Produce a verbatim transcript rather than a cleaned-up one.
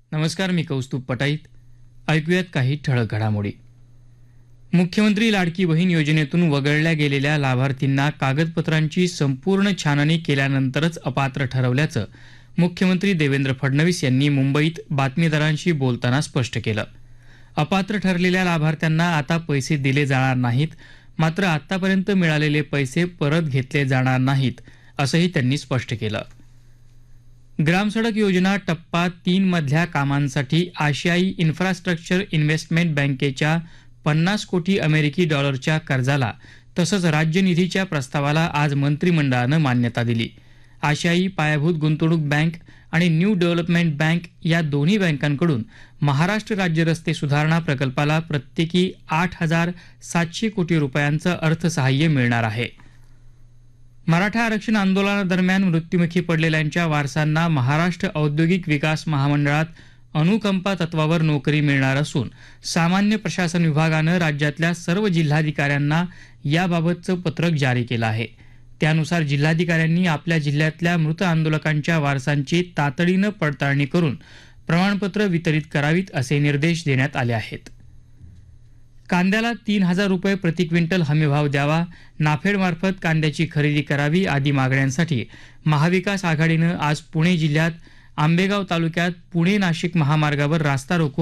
नमस्कार, मी कौस्तुभ पटाईत. ऐकूयात काही ठळक घडामोडी. मुख्यमंत्री लाडकी बहीण योजनेतून वगळल्या गेलेल्या लाभार्थींना कागदपत्रांची संपूर्ण छाननी केल्यानंतरच अपात्र ठरवल्याचं मुख्यमंत्री देवेंद्र फडणवीस यांनी मुंबईत बातमीदारांशी बोलताना स्पष्ट केलं. अपात्र ठरलेल्या लाभार्थ्यांना आता पैसे दिले जाणार नाहीत, मात्र आतापर्यंत मिळालेले पैसे परत घेतले जाणार नाहीत, असंही त्यांनी स्पष्ट केलं. ग्रामसडक योजना टप्पा तीन मधल्या कामांसाठी आशियाई इन्फ्रास्ट्रक्चर इन्व्हेस्टमेंट बँकेच्या पन्नास कोटी अमेरिकी डॉलरच्या कर्जाला तसंच राज्य निधीच्या प्रस्तावाला आज मंत्रिमंडळानं मान्यता दिली. आशियाई पायाभूत गुंतवणूक बँक आणि न्यू डेव्हलपमेंट बँक या दोन्ही बँकांकडून महाराष्ट्र राज्य रस्ते सुधारणा प्रकल्पाला प्रत्येकी आठ हजार सातशे कोटी रुपयांचं अर्थसहाय्य मिळणार आहे. मराठा आरक्षण आंदोलनादरम्यान मृत्युमुखी पडलेल्यांच्या वारसांना महाराष्ट्र औद्योगिक विकास महामंडळात अनुकंपा तत्वावर नोकरी मिळणार असून सामान्य प्रशासन विभागानं राज्यातल्या सर्व जिल्हाधिकाऱ्यांना याबाबतचं पत्रक जारी केलं आहे. त्यानुसार जिल्हाधिकाऱ्यांनी आपल्या जिल्ह्यातल्या मृत आंदोलकांच्या वारसांची तातडीनं पडताळणी करून प्रमाणपत्र वितरित करावीत असे निर्देश देण्यात आले आहेत. कांद्याला तीन हजार रुपये प्रति क्विंटल हमीभाव द्यावा, नाफेडमार्फत कांद्याची खरेदी करावी आदी मागण्यांसाठी महाविकास आघाडीनं आज पुणे जिल्ह्यात आंबेगाव तालुक्यात पुणे नाशिक महामार्गावर रास्ता रोको